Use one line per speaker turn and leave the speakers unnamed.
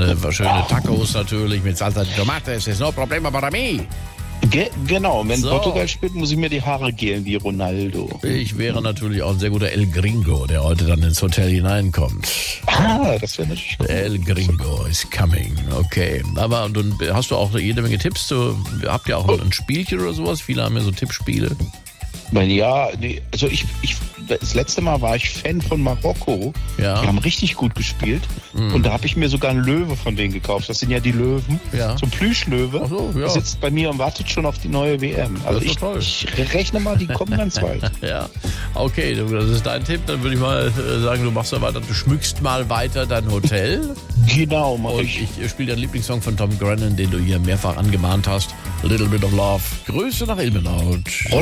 schöne Tacos natürlich mit Salsa de Tomate. Es ist no problema para mí.
Genau, wenn
So.
Portugal spielt, muss ich mir die Haare gelen wie Ronaldo.
Ich wäre natürlich auch ein sehr guter El Gringo, der heute dann ins Hotel hineinkommt.
Das wäre natürlich cool.
El Gringo is coming. Okay. Aber dann hast du auch jede Menge Tipps? Habt ihr auch ein Spielchen oder sowas? Viele haben ja so Tippspiele.
Ja, nee, also das letzte Mal war ich Fan von Marokko.
Ja.
Die haben richtig gut gespielt. Und da habe ich mir sogar einen Löwe von denen gekauft. Das sind ja die Löwen.
Ja.
So ein Plüschlöwe.
Ach so, ja.
Der sitzt bei mir und wartet schon auf die neue WM. Also
Das ist doch toll.
ich rechne mal, die kommen ganz weit.
Ja, okay, das ist dein Tipp. Dann würde ich mal sagen, du machst da weiter, du schmückst mal weiter dein Hotel.
Genau, mach
Und
ich.
ich spiele deinen Lieblingssong von Tom Grennan, den du hier mehrfach angemahnt hast. A Little Bit of Love. Grüße nach Ilmenau.